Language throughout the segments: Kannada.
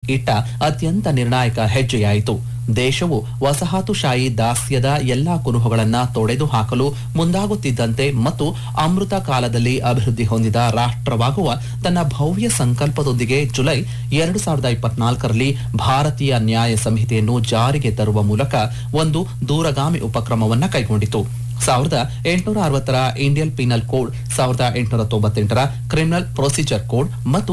ಇಟ್ಟ ಅತ್ಯಂತ ನಿರ್ಣಾಯಕ ಹೆಜ್ಜೆಯಾಯಿತು. ದೇಶವು ವಸಾಹತುಶಾಹಿ ದಾಸ್ಯದ ಎಲ್ಲಾ ಕುರುಹುಗಳನ್ನು ತೊಡೆದು ಹಾಕಲು ಮುಂದಾಗುತ್ತಿದ್ದಂತೆ ಮತ್ತು ಅಮೃತ ಕಾಲದಲ್ಲಿ ಅಭಿವೃದ್ಧಿ ಹೊಂದಿದ ರಾಷ್ಟ್ರವಾಗುವ ತನ್ನ ಭವ್ಯ ಸಂಕಲ್ಪದೊಂದಿಗೆ ಜುಲೈ 2024ರಲ್ಲಿ ಭಾರತೀಯ ನ್ಯಾಯ ಸಂಹಿತೆಯನ್ನು ಜಾರಿಗೆ ತರುವ ಮೂಲಕ ಒಂದು ದೂರಗಾಮಿ ಉಪಕ್ರಮವನ್ನು ಕೈಗೊಂಡಿತು. 1860ರ Indian penal code, 1898ರ criminal procedure code ಮತ್ತು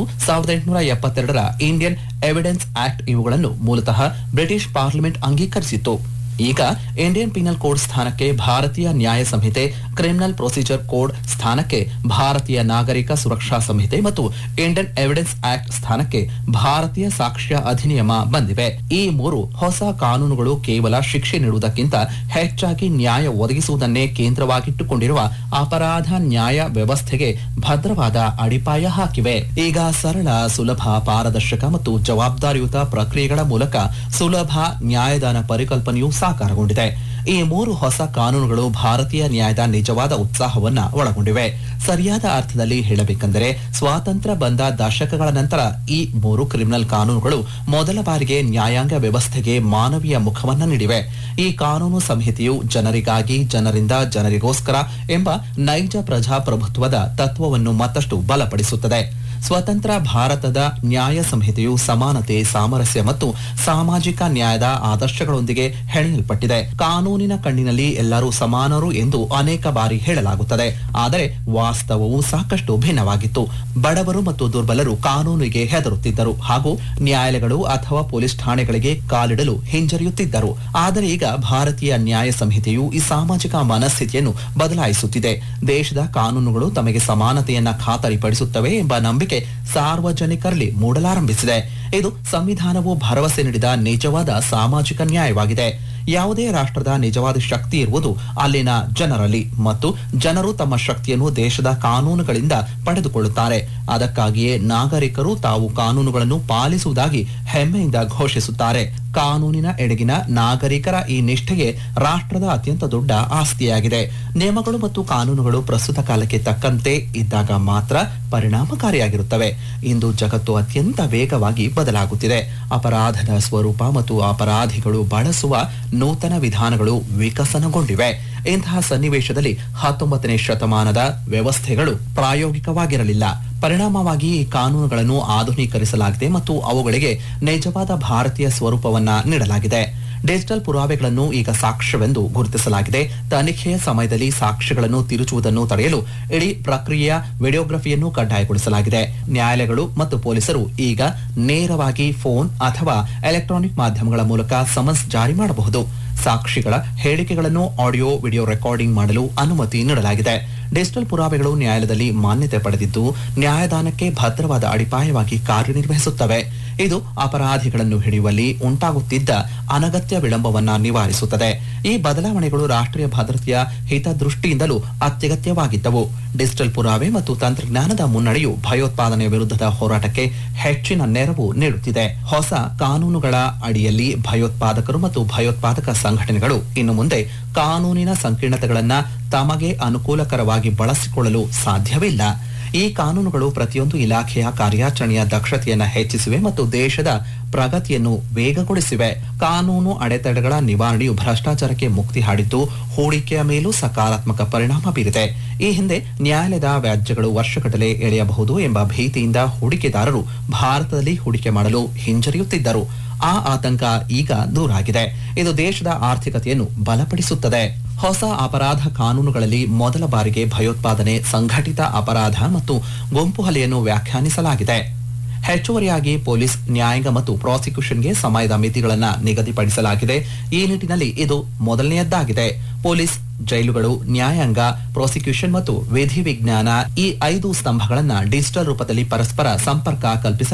1872ರ ಇಂಡಿಯನ್ ಎವಿಡೆನ್ಸ್ ಆಕ್ಟ್ ಇವುಗಳನ್ನು ಮೂಲತಃ ಬ್ರಿಟಿಷ್ ಪಾರ್ಲಿಮೆಂಟ್ ಅಂಗೀಕರಿಸಿತ್ತು. ಈಗ ಇಂಡಿಯನ್ ಪೀನಲ್ ಕೋಡ್ ಸ್ಥಾನಕ್ಕೆ ಭಾರತೀಯ ನ್ಯಾಯ ಸಂಹಿತೆ, ಕ್ರಿಮಿನಲ್ ಪ್ರೊಸೀಜರ್ ಕೋಡ್ ಸ್ಥಾನಕ್ಕೆ ಭಾರತೀಯ ನಾಗರಿಕ ಸುರಕ್ಷಾ ಸಂಹಿತೆ ಮತ್ತು ಇಂಡಿಯನ್ ಎವಿಡೆನ್ಸ್ ಆಕ್ಟ್ ಸ್ಥಾನಕ್ಕೆ ಭಾರತೀಯ ಸಾಕ್ಷ್ಯ ಅಧಿನಿಯಮ ಬಂದಿವೆ. ಈ ಮೂರು ಹೊಸ ಕಾನೂನುಗಳು ಕೇವಲ ಶಿಕ್ಷೆ ನೀಡುವುದಕ್ಕಿಂತ ಹೆಚ್ಚಾಗಿ ನ್ಯಾಯ ಒದಗಿಸುವುದನ್ನೇ ಕೇಂದ್ರವಾಗಿಟ್ಟುಕೊಂಡಿರುವ ಅಪರಾಧ ನ್ಯಾಯ ವ್ಯವಸ್ಥೆಗೆ ಭದ್ರವಾದ ಅಡಿಪಾಯ ಹಾಕಿವೆ. ಈಗ ಸರಳ, ಸುಲಭ, ಪಾರದರ್ಶಕ ಮತ್ತು ಜವಾಬ್ದಾರಿಯುತ ಪ್ರಕ್ರಿಯೆಗಳ ಮೂಲಕ ಸುಲಭ ನ್ಯಾಯದಾನ ಪರಿಕಲ್ಪನೆಯು ಸಾಕಾರಗೊಂಡಿದೆ. ಈ ಮೂರು ಹೊಸ ಕಾನೂನುಗಳು ಭಾರತೀಯ ನ್ಯಾಯದ ನಿಜವಾದ ಉತ್ಸಾಹವನ್ನ ಒಳಗೊಂಡಿವೆ. ಸರಿಯಾದ ಅರ್ಥದಲ್ಲಿ ಹೇಳಬೇಕೆಂದರೆ ಸ್ವಾತಂತ್ರ್ಯ ಬಂದ ದಶಕಗಳ ನಂತರ ಈ ಮೂರು ಕ್ರಿಮಿನಲ್ ಕಾನೂನುಗಳು ಮೊದಲ ಬಾರಿಗೆ ನ್ಯಾಯಾಂಗ ವ್ಯವಸ್ಥೆಗೆ ಮಾನವೀಯ ಮುಖವನ್ನ ನೀಡಿವೆ. ಈ ಕಾನೂನು ಸಂಹಿತೆಯು ಜನರಿಗಾಗಿ, ಜನರಿಂದ, ಜನರಿಗೋಸ್ಕರ ಎಂಬ ನೈಜ ಪ್ರಜಾಪ್ರಭುತ್ವದ ತತ್ವವನ್ನು ಮತ್ತಷ್ಟು ಬಲಪಡಿಸುತ್ತದೆ. ಸ್ವತಂತ್ರ ಭಾರತದ ನ್ಯಾಯ ಸಂಹಿತೆಯು ಸಮಾನತೆ, ಸಾಮರಸ್ಯ ಮತ್ತು ಸಾಮಾಜಿಕ ನ್ಯಾಯದ ಆದರ್ಶಗಳೊಂದಿಗೆ ಹೆಣೆಯಲ್ಪಟ್ಟಿದೆ. ಕಾನೂನಿನ ಕಣ್ಣಿನಲ್ಲಿ ಎಲ್ಲರೂ ಸಮಾನರು ಎಂದು ಅನೇಕ ಬಾರಿ ಹೇಳಲಾಗುತ್ತದೆ, ಆದರೆ ವಾಸ್ತವವು ಸಾಕಷ್ಟು ಭಿನ್ನವಾಗಿತ್ತು. ಬಡವರು ಮತ್ತು ದುರ್ಬಲರು ಕಾನೂನಿಗೆ ಹೆದರುತ್ತಿದ್ದರು ಹಾಗೂ ನ್ಯಾಯಾಲಯಗಳು ಅಥವಾ ಪೊಲೀಸ್ ಠಾಣೆಗಳಿಗೆ ಕಾಲಿಡಲು ಹಿಂಜರಿಯುತ್ತಿದ್ದರು. ಆದರೆ ಈಗ ಭಾರತೀಯ ನ್ಯಾಯ ಸಂಹಿತೆಯು ಈ ಸಾಮಾಜಿಕ ಮನಸ್ಥಿತಿಯನ್ನು ಬದಲಾಯಿಸುತ್ತಿದೆ. ದೇಶದ ಕಾನೂನುಗಳು ತಮಗೆ ಸಮಾನತೆಯನ್ನ ಖಾತರಿಪಡಿಸುತ್ತವೆ ಎಂಬ ನಂಬಿಕೆ ಸಾರ್ವಜನಿಕರಲ್ಲಿ ಮೂಡಲಾರಂಭಿಸಿದೆ. ಇದು ಸಂವಿಧಾನವು ಭರವಸೆ ನೀಡಿದ ನಿಜವಾದ ಸಾಮಾಜಿಕ ನ್ಯಾಯವಾಗಿದೆ. ಯಾವುದೇ ರಾಷ್ಟ್ರದ ನಿಜವಾದ ಶಕ್ತಿ ಇರುವುದು ಅಲ್ಲಿನ ಜನರಲ್ಲಿ ಮತ್ತು ಜನರು ತಮ್ಮ ಶಕ್ತಿಯನ್ನು ದೇಶದ ಕಾನೂನುಗಳಿಂದ ಪಡೆದುಕೊಳ್ಳುತ್ತಾರೆ. ಅದಕ್ಕಾಗಿಯೇ ನಾಗರಿಕರು ತಾವು ಕಾನೂನುಗಳನ್ನು ಪಾಲಿಸುವುದಾಗಿ ಹೆಮ್ಮೆಯಿಂದ ಘೋಷಿಸುತ್ತಾರೆ. ಕಾನೂನಿನ ಎಡೆಗಿನ ನಾಗರಿಕರ ಈ ನಿಷ್ಠೆಗೆ ರಾಷ್ಟ್ರದ ಅತ್ಯಂತ ದೊಡ್ಡ ಆಸ್ತಿಯಾಗಿದೆ. ನಿಯಮಗಳು ಮತ್ತು ಕಾನೂನುಗಳು ಪ್ರಸ್ತುತ ಕಾಲಕ್ಕೆ ತಕ್ಕಂತೆ ಇದ್ದಾಗ ಮಾತ್ರ ಪರಿಣಾಮಕಾರಿಯಾಗಿರುತ್ತವೆ. ಇಂದು ಜಗತ್ತು ಅತ್ಯಂತ ವೇಗವಾಗಿ ಬದಲಾಗುತ್ತಿದೆ. ಅಪರಾಧದ ಸ್ವರೂಪ ಮತ್ತು ಅಪರಾಧಿಗಳು ಬಳಸುವ ನೂತನ ವಿಧಾನಗಳು ವಿಕಸನಗೊಂಡಿವೆ. ಇಂತಹ ಸನ್ನಿವೇಶದಲ್ಲಿ 19ನೇ ಶತಮಾನದ ವ್ಯವಸ್ಥೆಗಳು ಪ್ರಾಯೋಗಿಕವಾಗಿರಲಿಲ್ಲ. ಪರಿಣಾಮವಾಗಿ ಈ ಕಾನೂನುಗಳನ್ನು ಆಧುನೀಕರಿಸಲಾಗಿದೆ ಮತ್ತು ಅವುಗಳಿಗೆ ನಿಜವಾದ ಭಾರತೀಯ ಸ್ವರೂಪವನ್ನ ನೀಡಲಾಗಿದೆ. ಡಿಜಿಟಲ್ ಪುರಾವೆಗಳನ್ನು ಈಗ ಸಾಕ್ಷ್ಯವೆಂದು ಗುರುತಿಸಲಾಗಿದೆ. ತನಿಖೆಯ ಸಮಯದಲ್ಲಿ ಸಾಕ್ಷ್ಯಗಳನ್ನು ತಿರುಚುವುದನ್ನು ತಡೆಯಲು ಇಡೀ ಪ್ರಕ್ರಿಯೆಯ ವಿಡಿಯೋಗ್ರಫಿಯನ್ನು ಕಡ್ಡಾಯಗೊಳಿಸಲಾಗಿದೆ. ನ್ಯಾಯಾಲಯಗಳು ಮತ್ತು ಪೊಲೀಸರು ಈಗ ನೇರವಾಗಿ ಫೋನ್ ಅಥವಾ ಎಲೆಕ್ಟ್ರಾನಿಕ್ ಮಾಧ್ಯಮಗಳ ಮೂಲಕ ಸಮನ್ಸ್ ಜಾರಿ ಮಾಡಬಹುದು. ಸಾಕ್ಷಿಗಳ ಹೇಳಿಕೆಗಳನ್ನು ಆಡಿಯೋ, ವಿಡಿಯೋ ರೆಕಾರ್ಡಿಂಗ್ ಮಾಡಲು ಅನುಮತಿ ನೀಡಲಾಗಿದೆ. ಡಿಜಿಟಲ್ ಪುರಾವೆಗಳು ನ್ಯಾಯಾಲಯದಲ್ಲಿ ಮಾನ್ಯತೆ ಪಡೆದಿದ್ದು ನ್ಯಾಯದಾನಕ್ಕೆ ಭದ್ರವಾದ ಅಡಿಪಾಯವಾಗಿ ಕಾರ್ಯನಿರ್ವಹಿಸುತ್ತವೆ. ಇದು ಅಪರಾಧಿಗಳನ್ನು ಹಿಡಿಯುವಲ್ಲಿ ಉಂಟಾಗುತ್ತಿದ್ದ ಅನಗತ್ಯ ವಿಳಂಬವನ್ನ ನಿವಾರಿಸುತ್ತದೆ. ಈ ಬದಲಾವಣೆಗಳು ರಾಷ್ಟ್ರೀಯ ಭದ್ರತೆಯ ಹಿತದೃಷ್ಟಿಯಿಂದಲೂ ಅತ್ಯಗತ್ಯವಾಗಿದ್ದವು. ಡಿಜಿಟಲ್ ಪುರಾವೆ ಮತ್ತು ತಂತ್ರಜ್ಞಾನದ ಮುನ್ನಡೆಯು ಭಯೋತ್ಪಾದನೆಯ ವಿರುದ್ಧದ ಹೋರಾಟಕ್ಕೆ ಹೆಚ್ಚಿನ ನೆರವು ನೀಡುತ್ತಿದೆ. ಹೊಸ ಕಾನೂನುಗಳ ಅಡಿಯಲ್ಲಿ ಭಯೋತ್ಪಾದಕರು ಮತ್ತು ಭಯೋತ್ಪಾದಕ ಸಂಘಟನೆಗಳು ಇನ್ನು ಮುಂದೆ ಕಾನೂನಿನ ಸಂಕೀರ್ಣತೆಗಳನ್ನು ತಮಗೆ ಅನುಕೂಲಕರವಾಗಿ ಬಳಸಿಕೊಳ್ಳಲು ಸಾಧ್ಯವಿಲ್ಲ. ಈ ಕಾನೂನುಗಳು ಪ್ರತಿಯೊಂದು ಇಲಾಖೆಯ ಕಾರ್ಯಾಚರಣೆಯ ದಕ್ಷತೆಯನ್ನು ಹೆಚ್ಚಿಸಿವೆ ಮತ್ತು ದೇಶದ ಪ್ರಗತಿಯನ್ನು ವೇಗಗೊಳಿಸಿವೆ. ಕಾನೂನು ಅಡೆತಡೆಗಳ ನಿವಾರಣೆಯು ಭ್ರಷ್ಟಾಚಾರಕ್ಕೆ ಮುಕ್ತಿ ಹಾಡಿದ್ದು ಹೂಡಿಕೆಯ ಮೇಲೂ ಸಕಾರಾತ್ಮಕ ಪರಿಣಾಮ ಬೀರಿದೆ. ಈ ಹಿಂದೆ ನ್ಯಾಯಾಲಯದ ವ್ಯಾಜ್ಯಗಳು ವರ್ಷಗಟ್ಟಲೆ ಎಳೆಯಬಹುದು ಎಂಬ ಭೀತಿಯಿಂದ ಹೂಡಿಕೆದಾರರು ಭಾರತದಲ್ಲಿ ಹೂಡಿಕೆ ಮಾಡಲು ಹಿಂಜರಿಯುತ್ತಿದ್ದರು. ಆ ಆತಂಕ ಈಗ ದೂರಾಗಿದೆ. ಇದು ದೇಶದ ಆರ್ಥಿಕತೆಯನ್ನು ಬಲಪಡಿಸುತ್ತದೆ. ಹೊಸ ಅಪರಾಧ ಕಾನೂನುಗಳಲ್ಲಿ ಮೊದಲ ಬಾರಿಗೆ ಭಯೋತ್ಪಾದನೆ, ಸಂಘಟಿತ ಅಪರಾಧ ಮತ್ತು ಗುಂಪು ಹಲ್ಲೆಯನ್ನು ವ್ಯಾಖ್ಯಾನಿಸಲಾಗಿದೆ. ಹೆಚ್ಚುವರಿಯಾಗಿ ಪೊಲೀಸ್, ನ್ಯಾಯಾಂಗ ಮತ್ತು ಪ್ರಾಸಿಕ್ಯೂಷನ್ಗೆ ಸಮಯದ ಮಿತಿಗಳನ್ನು ನಿಗದಿಪಡಿಸಲಾಗಿದೆ. ಈ ನಿಟ್ಟಿನಲ್ಲಿ ಇದು ಮೊದಲನೆಯದ್ದಾಗಿದೆ. ಪೊಲೀಸ್, ಜೈಲುಗಳು, ನ್ಯಾಯಾಂಗ, ಪ್ರಾಸಿಕ್ಯೂಷನ್ ಮತ್ತು ವಿಧಿವಿಜ್ಞಾನ ಈ 5 ಸ್ತಂಭಗಳನ್ನು ಡಿಜಿಟಲ್ ರೂಪದಲ್ಲಿ ಪರಸ್ಪರ ಸಂಪರ್ಕ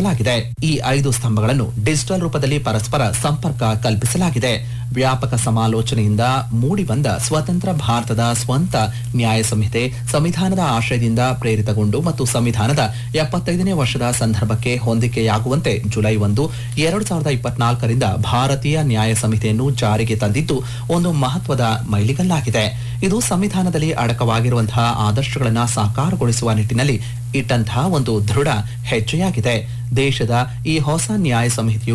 ಕಲ್ಪಿಸಲಾಗಿದೆ. ವ್ಯಾಪಕ ಸಮಾಲೋಚನೆಯಿಂದ ಮೂಡಿಬಂದ ಸ್ವತಂತ್ರ ಭಾರತದ ಸ್ವಂತ ನ್ಯಾಯ ಸಂಹಿತೆ ಸಂವಿಧಾನದ ಆಶಯದಿಂದ ಪ್ರೇರಿತಗೊಂಡು ಮತ್ತು ಸಂವಿಧಾನದ 75ನೇ ವರ್ಷದ ಸಂದರ್ಭಕ್ಕೆ ಹೊಂದಿಕೆಯಾಗುವಂತೆ ಜುಲೈ 1, 2024ರಿಂದ ಭಾರತೀಯ ನ್ಯಾಯ ಸಂಹಿತೆಯನ್ನು ಜಾರಿಗೆ ತಂದಿದ್ದು ಒಂದು ಮಹತ್ವದ ಮೈಲಿಗಲ್ಲಾಗಿದೆ. ಇದು ಸಂವಿಧಾನದಲ್ಲಿ ಅಡಕವಾಗಿರುವಂತಹ ಆದರ್ಶಗಳನ್ನು ಸಾಕಾರಗೊಳಿಸುವ ನಿಟ್ಟಿನಲ್ಲಿ ಇಟ್ಟಂತಹ ಒಂದು ದೃಢ ಹೆಜ್ಜೆಯಾಗಿದೆ. ದೇಶದ ಈ ಹೊಸ ನ್ಯಾಯ ಸಂಹಿತೆಯು